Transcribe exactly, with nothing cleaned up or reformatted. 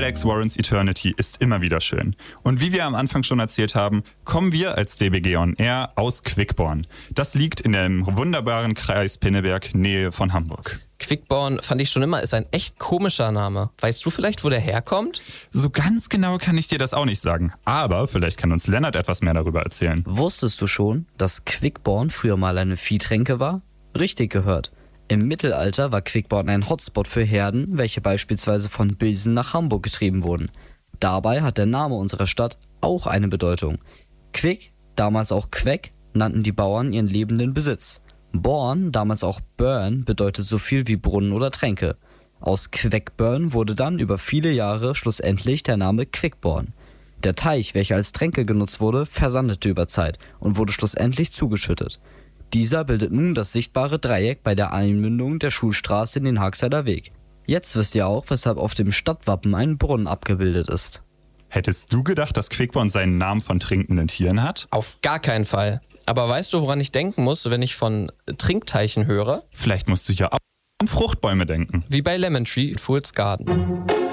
Alex Warrens Eternity ist immer wieder schön. Und wie wir am Anfang schon erzählt haben, kommen wir als D B G On Air aus Quickborn. Das liegt in dem wunderbaren Kreis Pinneberg, Nähe von Hamburg. Quickborn fand ich schon immer, ist ein echt komischer Name. Weißt du vielleicht, wo der herkommt? So ganz genau kann ich dir das auch nicht sagen. Aber vielleicht kann uns Lennart etwas mehr darüber erzählen. Wusstest du schon, dass Quickborn früher mal eine Viehtränke war? Richtig gehört. Im Mittelalter war Quickborn ein Hotspot für Herden, welche beispielsweise von Bilsen nach Hamburg getrieben wurden. Dabei hat der Name unserer Stadt auch eine Bedeutung. Quick, damals auch Queck, nannten die Bauern ihren lebenden Besitz. Born, damals auch Burn, bedeutet so viel wie Brunnen oder Tränke. Aus Queckborn wurde dann über viele Jahre schlussendlich der Name Quickborn. Der Teich, welcher als Tränke genutzt wurde, versandete über Zeit und wurde schlussendlich zugeschüttet. Dieser bildet nun das sichtbare Dreieck bei der Einmündung der Schulstraße in den Haagseider Weg. Jetzt wisst ihr auch, weshalb auf dem Stadtwappen ein Brunnen abgebildet ist. Hättest du gedacht, dass Quickborn seinen Namen von trinkenden Tieren hat? Auf gar keinen Fall. Aber weißt du, woran ich denken muss, wenn ich von Trinkteichen höre? Vielleicht musst du ja auch an Fruchtbäume denken. Wie bei Lemon Tree in Fool's Garden.